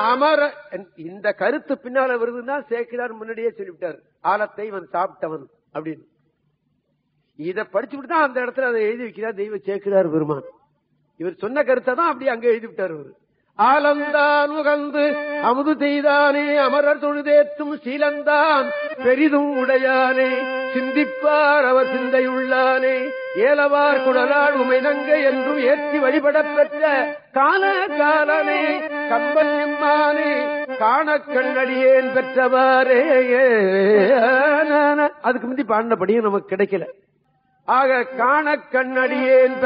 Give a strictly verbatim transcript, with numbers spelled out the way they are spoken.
அமர இந்த கருத்து பின்னால வருதுன்னா சேக்கிரார் முன்னாடியே சொல்லிவிட்டார். ஆலத்தை இவன் சாப்பிட்டவன் அப்படின்னு. இதை படிச்சுட்டு தான் அந்த இடத்துல அதை எழுதி வைக்கிறார் தெய்வ சேக்கிரார் பெருமான். இவர் சொன்ன கருத்தை தான் அப்படி அங்க எழுதி விட்டார். அவர் ஆலந்தான் உகந்து அமுது செய்தானே அமரர் தொழுதேற்றும் சீலந்தான் பெரிதும் உடையானே சிந்திப்பார் அவர் சிந்தையுள்ளானே ஏலவார் குடலால் உமைநங்க என்றும் ஏற்றி வழிபடப் பெற்ற கால காலனே கம்பன் எம்மானே காண கண்ணடியேன் பெற்றவாறே. அதுக்கு முந்தி பாடினபடியும் நமக்கு கிடைக்கல. ஆக காண கண்ணடியேன்